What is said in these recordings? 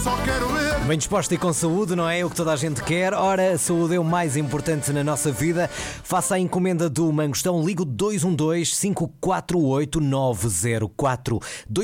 só quero ver. Bem disposta e com saúde, não é o que toda a gente quer? Ora, a saúde é o mais importante na nossa vida. Faça a encomenda do Mangostão. Ligo 212-548-904.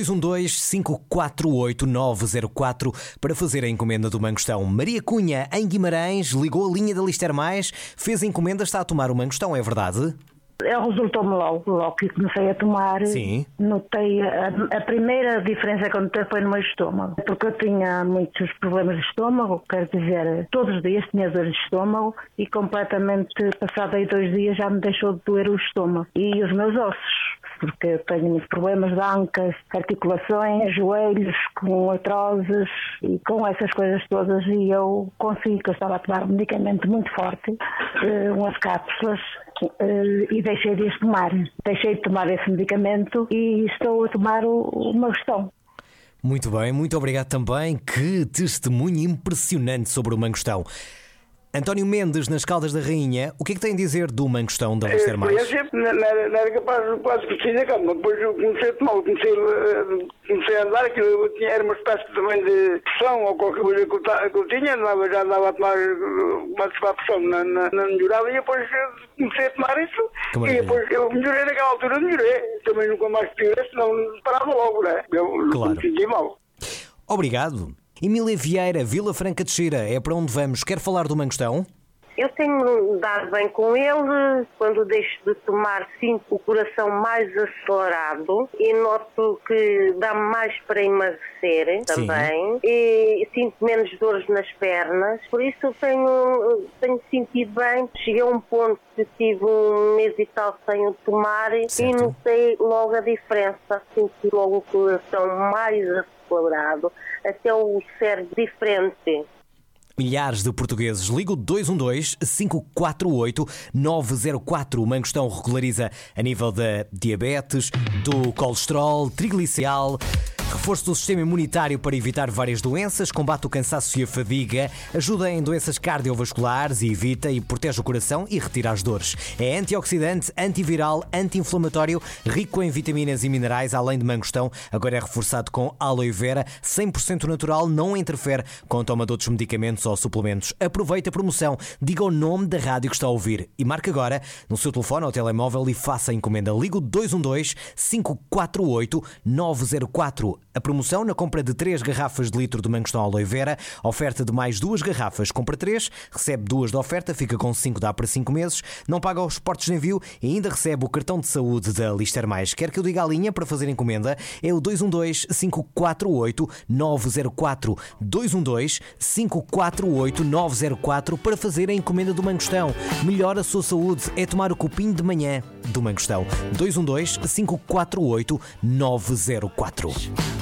212-548-904 para fazer a encomenda do Mangostão. Maria Cunha, em Guimarães, ligou a linha da Lister Mais, fez a encomenda, está a tomar o Mangostão, é verdade? Resultou-me logo que comecei a tomar. Sim. Notei a primeira diferença que eu notei foi no meu estômago, porque eu tinha muitos problemas de estômago, quero dizer, todos os dias tinha dores de estômago e completamente, passado aí 2 dias, já me deixou de doer o estômago e os meus ossos, porque eu tenho muitos problemas de ancas, articulações, joelhos, com artroses e com essas coisas todas, e eu consegui, que eu estava a tomar um medicamento muito forte, umas cápsulas, e deixei de tomar. Deixei de tomar esse medicamento e estou a tomar o Mangostão. Muito bem, muito obrigado também. Que testemunho impressionante sobre o Mangostão. António Mendes, nas Caldas da Rainha, o que é que tem a dizer do Mangostão da Lister Mais? Eu sempre não era capaz de quase vestir a cama. Depois eu comecei a tomar, comecei a andar, aquilo era uma espécie também de pressão ou qualquer coisa que eu tinha, já andava a tomar uma pressão, não melhorava, e depois comecei a tomar isso, e depois eu melhorei naquela altura, melhorei. Também nunca mais piorei, senão parava logo, né? Eu claro. me sentia mal. Obrigado. Emília Vieira, Vila Franca de Xira, é para onde vamos? Quer falar do Mangostão? Eu tenho dado bem com ele. Quando deixo de tomar, sinto o coração mais acelerado e noto que dá-me mais para emagrecer também. E sinto menos dores nas pernas. Por isso eu tenho sentido bem. Cheguei a um ponto que tive 1 mês e tal sem o tomar, certo, e notei logo a diferença. Senti logo o coração mais acelerado, até o cérebro diferente. Milhares de portugueses. Ligo 212-548-904. O Mangostão regulariza a nível da diabetes, do colesterol, triglicéridos, reforço do sistema imunitário para evitar várias doenças, combate o cansaço e a fadiga, ajuda em doenças cardiovasculares e evita e protege o coração e retira as dores. É antioxidante, antiviral, anti-inflamatório, rico em vitaminas e minerais, além de Mangostão, agora é reforçado com aloe vera, 100% natural, não interfere com a toma de outros medicamentos ou suplementos. Aproveite a promoção, diga o nome da rádio que está a ouvir e marque agora no seu telefone ou telemóvel e faça a encomenda. Ligo 212-548-904. A promoção na compra de 3 garrafas de litro de Mangostão aloe vera, oferta de mais 2 garrafas, compra 3, recebe 2 de oferta, fica com 5, dá para 5 meses, não paga os portos de envio e ainda recebe o cartão de saúde da Lister Mais. Quer que eu diga a linha para fazer encomenda? É o 212-548-904. 212-548-904 para fazer a encomenda do Mangostão. Melhora a sua saúde é tomar o copinho de manhã do Mangostão. 212-548-904.